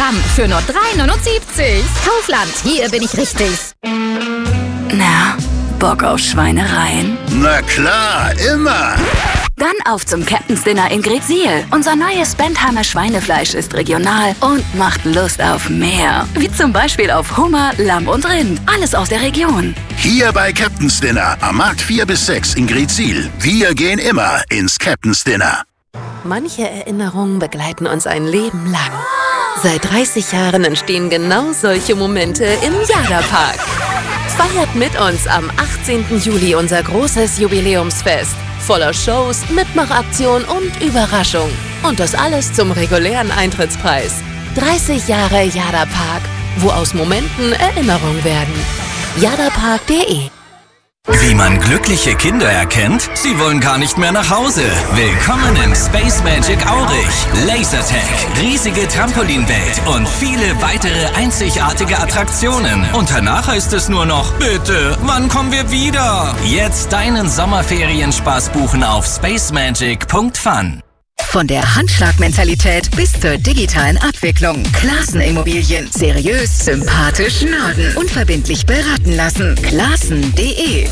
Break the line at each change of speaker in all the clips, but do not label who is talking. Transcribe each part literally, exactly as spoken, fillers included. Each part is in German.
Gramm für nur drei neunundsiebzig. Kaufland, hier bin ich richtig.
Na, Bock auf Schweinereien?
Na klar, immer.
Dann auf zum Captain's Dinner in Greetsiel. Unser neues Bentheimer Schweinefleisch ist regional und macht Lust auf mehr. Wie zum Beispiel auf Hummer, Lamm und Rind. Alles aus der Region.
Hier bei Captain's Dinner am Markt vier bis sechs in Greetsiel. Wir gehen immer ins Captain's Dinner.
Manche Erinnerungen begleiten uns ein Leben lang. Seit dreißig Jahren entstehen genau solche Momente im Jada-Park. Feiert mit uns am achtzehnten Juli unser großes Jubiläumsfest. Voller Shows, Mitmachaktionen und Überraschung. Und das alles zum regulären Eintrittspreis. dreißig Jahre Jada-Park, wo aus Momenten Erinnerungen werden. jadapark punkt de.
Wie man glückliche Kinder erkennt? Sie wollen gar nicht mehr nach Hause. Willkommen im Space Magic Aurich. Lasertag, riesige Trampolinwelt und viele weitere einzigartige Attraktionen. Und danach heißt es nur noch, bitte, wann kommen wir wieder? Jetzt deinen Sommerferienspaß buchen auf spacemagic punkt fun.
Von der Handschlagmentalität bis zur digitalen Abwicklung. Klassen Immobilien. Seriös, sympathisch, Norden. Unverbindlich beraten lassen. Klassen punkt de.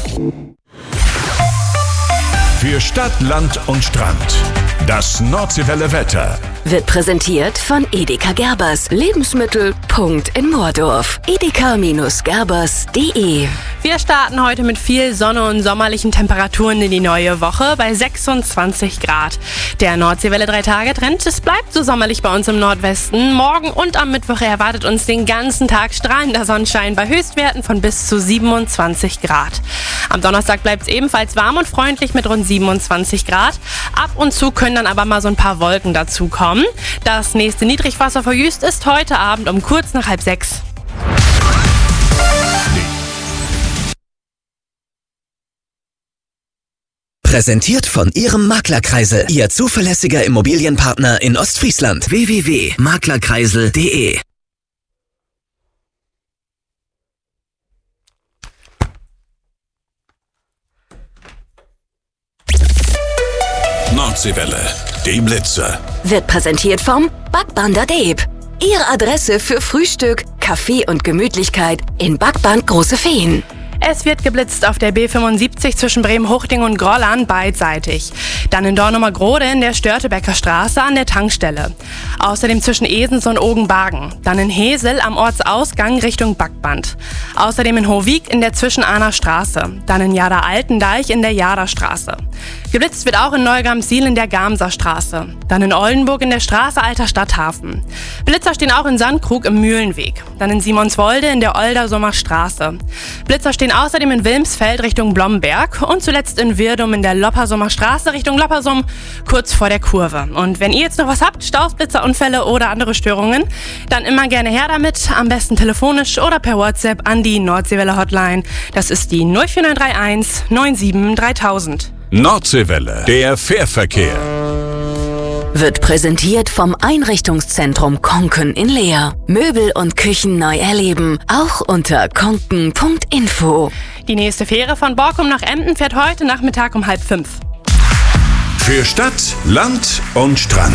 Für Stadt, Land und Strand. Das Nordseewelle Wetter
Wird präsentiert von Edeka Gerbers. Lebensmittel. Punkt in Moordorf. edeka Gerbers punkt de.
Wir starten heute mit viel Sonne und sommerlichen Temperaturen in die neue Woche bei sechsundzwanzig Grad. Der Nordseewelle drei Tage Trend, es bleibt so sommerlich bei uns im Nordwesten. Morgen und am Mittwoch erwartet uns den ganzen Tag strahlender Sonnenschein bei Höchstwerten von bis zu siebenundzwanzig Grad. Am Donnerstag bleibt es ebenfalls warm und freundlich mit rund siebenundzwanzig Grad. Ab und zu können dann aber mal so ein paar Wolken dazukommen. Das nächste Niedrigwasser vor Jüst ist heute Abend um kurz nach halb sechs.
Präsentiert von Ihrem Maklerkreisel, Ihr zuverlässiger Immobilienpartner in Ostfriesland. w w w punkt maklerkreisel punkt de.
Nordseewelle, die Blitzer.
Wird präsentiert vom Backbander Deeb. Ihre Adresse für Frühstück, Kaffee und Gemütlichkeit in Backband Große Feen.
Es wird geblitzt auf der B fünfundsiebzig zwischen Bremen-Huchting und Grollern beidseitig. Dann in Dornumer-Grode in der Störtebecker Straße an der Tankstelle. Außerdem zwischen Esens und Ogenbargen. Dann in Hesel am Ortsausgang Richtung Backband. Außerdem in Hohwig in der Zwischenahner Straße. Dann in Jada-Altendeich in der Jada-Straße. Geblitzt wird auch in Neugamsiel in der Gamser Straße. Dann in Oldenburg in der Straße Alter Stadthafen. Blitzer stehen auch in Sandkrug im Mühlenweg. Dann in Simonswolde in der Oldersummer Straße. Blitzer stehen außerdem in Wilmsfeld Richtung Blomberg und zuletzt in Wirdum in der Loppersummer Straße Richtung Loppersum, kurz vor der Kurve. Und wenn ihr jetzt noch was habt, Staus, Blitzer, Unfälle oder andere Störungen, dann immer gerne her damit, am besten telefonisch oder per WhatsApp an die Nordseewelle Hotline. Das ist die null vier neun drei eins neun sieben dreitausend.
Nordseewelle, der Fährverkehr.
Wird präsentiert vom Einrichtungszentrum Konken in Leer. Möbel und Küchen neu erleben, auch unter konken punkt info.
Die nächste Fähre von Borkum nach Emden fährt heute Nachmittag um halb fünf.
Für Stadt, Land und Strand.